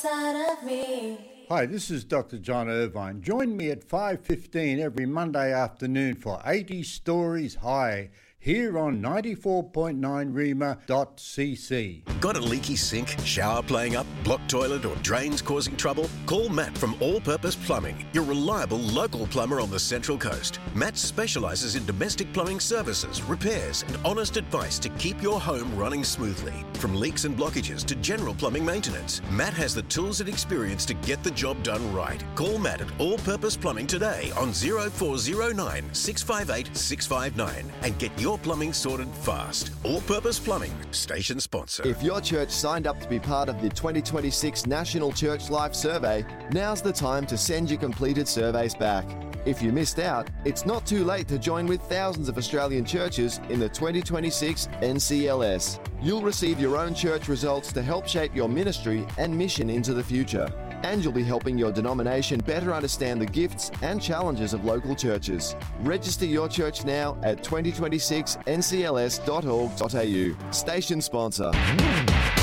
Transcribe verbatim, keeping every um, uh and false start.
inside of me. Hi, this is Doctor John Irvine. Join me at five fifteen every Monday afternoon for eighty Stories High here on ninety-four point nine rima dot c c. Got a leaky sink, shower playing up, blocked toilet or drains causing trouble? Call Matt from All Purpose Plumbing, your reliable local plumber on the Central Coast. Matt specialises in domestic plumbing services, repairs and honest advice to keep your home running smoothly. From leaks and blockages to general plumbing maintenance, Matt has the tools and experience to get the job done right. Call Matt at All Purpose Plumbing today on zero four zero nine, six five eight, six five nine and get your plumbing sorted fast. All Purpose Plumbing, station sponsor. If your church signed up to be part of the twenty twenty-six National Church Life Survey, now's the time to send your completed surveys back. If you missed out, it's not too late to join with thousands of Australian churches in the twenty twenty-six N C L S. You'll receive your own church results to help shape your ministry and mission into the future. And you'll be helping your denomination better understand the gifts and challenges of local churches. Register your church now at twenty twenty-six n c l s dot org dot a u. Station sponsor.